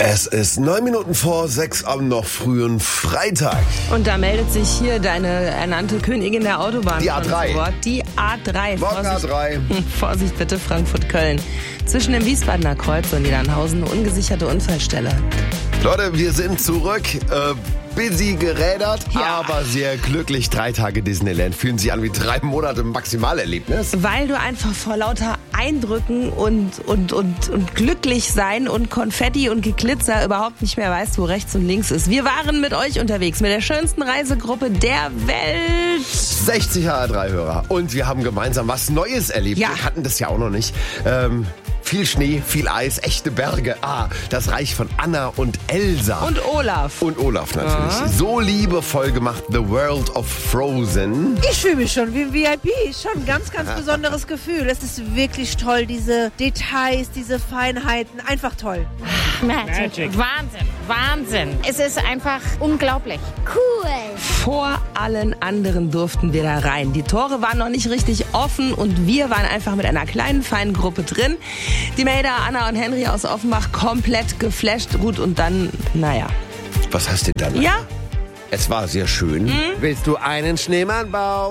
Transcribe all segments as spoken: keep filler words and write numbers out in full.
Es ist neun Minuten vor sechs am noch frühen Freitag. Und da meldet sich hier deine ernannte Königin der Autobahn. Die A drei. Zu Wort. Die A drei. Morgen A drei. Vorsicht bitte, Frankfurt-Köln. Zwischen dem Wiesbadener Kreuz und Niedernhausen eine ungesicherte Unfallstelle. Leute, wir sind zurück. Äh, busy gerädert, Ja. aber sehr glücklich. Drei Tage Disneyland fühlen sich an wie drei Monate Maximalerlebnis. Weil du einfach vor lauter Eindrücken und, und, und, und glücklich sein und Konfetti und Geglitzer überhaupt nicht mehr weißt, wo rechts und links ist. Wir waren mit euch unterwegs, mit der schönsten Reisegruppe der Welt. sechzig A drei Hörer. Und wir haben gemeinsam was Neues erlebt. Ja. Wir hatten das ja auch noch nicht. Ähm, viel Schnee, viel Eis, echte Berge. Ah, das Reich von Anna und Elsa. Und Olaf. Und Olaf natürlich. So liebevoll gemacht, The World of Frozen. Ich fühle mich schon wie ein V I P. Schon ein ganz, ganz besonderes Gefühl. Es ist wirklich toll, diese Details, diese Feinheiten. Einfach toll. Magic. Wahnsinn, Wahnsinn. Es ist einfach unglaublich. Cool. Vor allen anderen durften wir da rein. Die Tore waren noch nicht richtig offen und wir waren einfach mit einer kleinen, feinen Gruppe drin. Die Maida, Anna und Henry aus Offenbach komplett geflasht. Gut, und dann, naja. Was heißt denn dann? Ja? Es war sehr schön. Mhm. Willst du einen Schneemann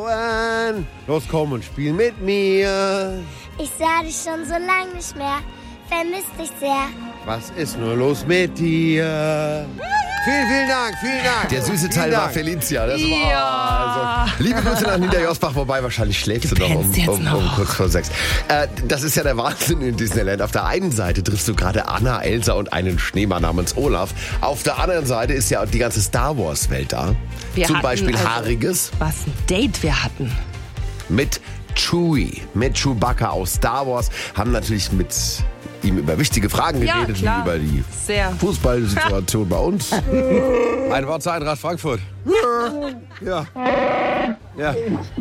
bauen? Los, komm und spiel mit mir. Ich sah dich schon so lange nicht mehr. Vermisst dich sehr. Was ist nur los mit dir? Vielen, vielen Dank, vielen Dank. Der süße Teil war Felicia. Das war, Ja. also, liebe Grüße nach Niederjosbach, wobei wahrscheinlich schläft sie noch um, pennst jetzt um, um noch. kurz vor sechs. Äh, das ist ja der Wahnsinn in Disneyland. Auf der einen Seite triffst du gerade Anna, Elsa und einen Schneemann namens Olaf. Auf der anderen Seite ist ja die ganze Star Wars Welt da. Wir Zum hatten Beispiel also- Haariges Was ein Date wir hatten. mit Chewie, mit Chewbacca aus Star Wars. Haben natürlich mit ihm über wichtige Fragen Ja, geredet, wie klar. über die Sehr. Fußballsituation bei uns. Ein Wort zur Eintracht Frankfurt. Ja. Ja.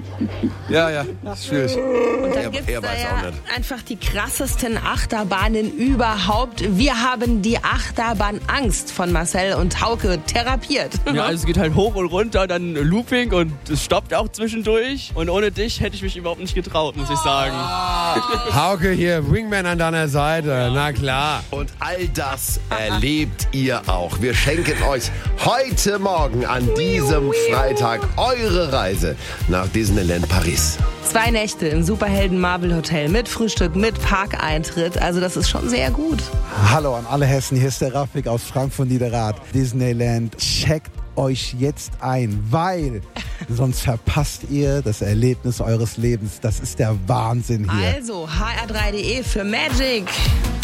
Ja, ja. Das ist schwierig. Und dann Er- gibt er es da weiß ja auch nicht. einfach die krassesten Achterbahnen überhaupt. Wir haben die Achterbahnangst von Marcel und Hauke therapiert. Ja, also es geht halt hoch und runter, dann Looping und es stoppt auch zwischendurch. Und ohne dich hätte ich mich überhaupt nicht getraut, muss ich sagen. Hauke hier, Wingman an deiner Seite. Na klar. Und all das erlebt ihr auch. Wir schenken euch heute Morgen an diesem Freitag eure Reise nach Disneyland Paris. Zwei Nächte im Superhelden Marvel Hotel mit Frühstück, mit Parkeintritt. Also das ist schon sehr gut. Hallo an alle Hessen, hier ist der Rafik aus Frankfurt Niederrad. Disneyland, checkt euch jetzt ein, weil sonst verpasst ihr das Erlebnis eures Lebens. Das ist der Wahnsinn hier. Also h r drei punkt d e für Magic.